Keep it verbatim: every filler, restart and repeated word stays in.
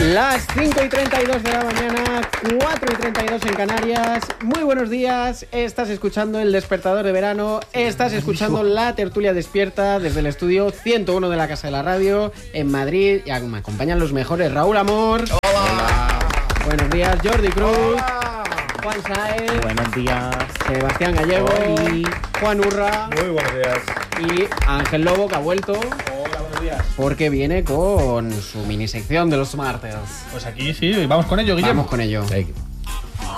Las cinco y treinta y dos de la mañana, cuatro y treinta y dos en Canarias. Muy buenos días, estás escuchando El Despertador de Verano, estás escuchando La Tertulia Despierta desde el estudio ciento uno de la Casa de la Radio en Madrid. Y me acompañan los mejores: Raúl Amor. Hola. Buenos días, Jordi Cruz. Hola. Juan Saez. Buenos días. Sebastián Gallego. Hola. Juan Urra. Muy buenos días. Y Ángel Lobo, que ha vuelto. Hola, buenos días. Porque viene con su mini sección de los martes. Pues aquí sí, vamos con ello, Guillermo. Vamos con ello. Sí.